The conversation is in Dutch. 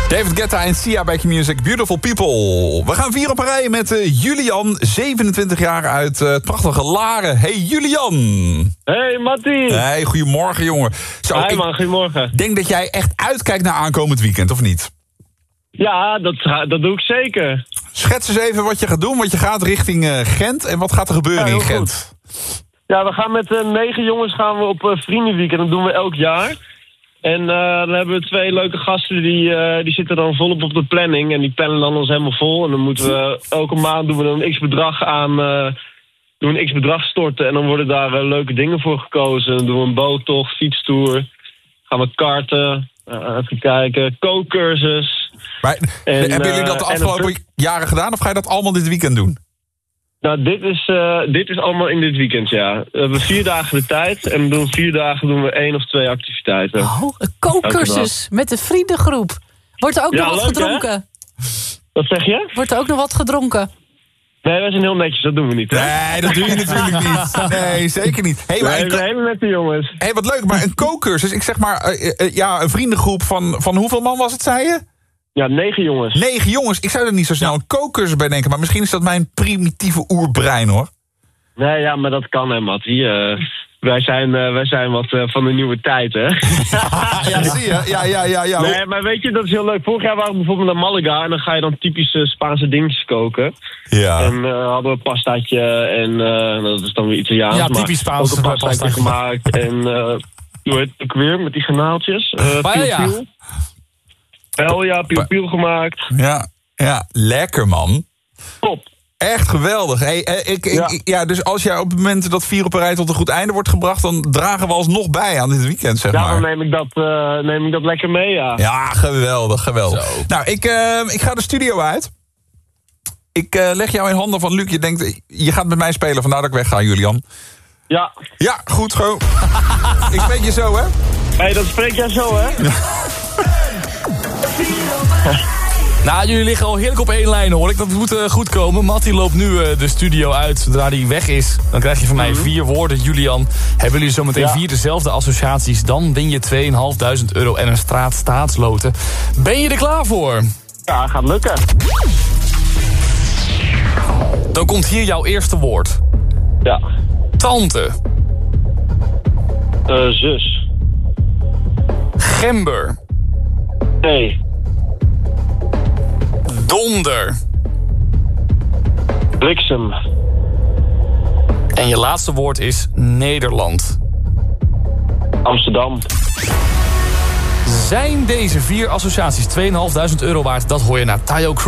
David Guetta en Sia bij Q-Music, Beautiful People. We gaan 4 op een rij met Julian, 27 jaar uit het prachtige Laren. Hey Julian. Hey Mattie. Hey, goedemorgen jongen. Zo, Hi man, goedemorgen. Denk dat jij echt uitkijkt naar aankomend weekend, of niet? Ja, dat doe ik zeker. Schets eens even wat je gaat doen, want je gaat richting Gent. En wat gaat er gebeuren in Gent? Ja, we gaan met 9 jongens op vriendenweekend. Dat doen we elk jaar. En dan hebben we 2 leuke gasten die zitten dan volop op de planning. En die plannen dan ons helemaal vol. En dan moeten we elke maand doen we dan een x-bedrag doen een x-bedrag storten. En dan worden daar leuke dingen voor gekozen. Dan doen we een boottocht, fietstour. Gaan we karten. Even kijken. Kookcursus. Maar hebben jullie dat de afgelopen jaren gedaan? Of ga je dat allemaal dit weekend doen? Nou, dit is allemaal in dit weekend, ja. We hebben 4 dagen de tijd. En we doen 4 dagen 1 of 2 activiteiten. Oh, een kookcursus met de vriendengroep. Wordt er ook nog wat gedronken? Hè? Wat zeg je? Wordt er ook nog wat gedronken? Nee, wij zijn heel netjes, dat doen we niet. Hè? Nee, dat doe je natuurlijk niet. Nee, zeker niet. Hey, wij zijn hele nette jongens. Hey, wat leuk, maar een kookcursus. Ik zeg maar, een vriendengroep van hoeveel man was het, zei je? Ja, 9 jongens. 9 jongens. Ik zou er niet zo snel een kookcursus bij denken. Maar misschien is dat mijn primitieve oerbrein, hoor. Nee, ja, maar dat kan, hè, Mattie. Wij zijn wat van de nieuwe tijd, hè? Ja, zie je? Ja. Nee, maar weet je, dat is heel leuk. Vorig jaar waren we bijvoorbeeld naar Malaga. En dan ga je dan typische Spaanse dingetjes koken. Ja. En hadden we een pastaatje. En dat is dan weer Italiaans. Ja, typisch Spaans. Ook een pastaatje gemaakt. En hoe heet het ook weer? Met die granaaltjes. Piel. Ja, piel gemaakt. Ja, lekker man. Top. Echt geweldig. Hey, dus als jij op het moment dat 4 op een rij tot een goed einde wordt gebracht, dan dragen we alsnog bij aan dit weekend, zeg maar. Ja, dan neem ik dat lekker mee, ja. Ja, geweldig. Zo. Nou, ik ga de studio uit. Ik leg jou in handen van Luc. Je denkt, je gaat met mij spelen, vandaar dat ik wegga, Julian. Ja. Ja, goed, go. Ik spreek je zo, hè? Hey, dat spreek jij zo, hè? Nou, jullie liggen al heerlijk op 1 lijn, hoor ik. Dat moet goed komen. Mattie loopt nu de studio uit. Zodra hij weg is, dan krijg je van mij 4 woorden. Julian, hebben jullie zometeen 4 dezelfde associaties? Dan win je €2.500 en een straat staatsloten. Ben je er klaar voor? Ja, gaat lukken. Dan komt hier jouw eerste woord. Ja. Tante. Zus. Gember. Nee. Donder. Bliksem. En je laatste woord is Nederland. Amsterdam. Zijn deze 4 associaties €2.500 waard? Dat hoor je naar Tayo Cruz.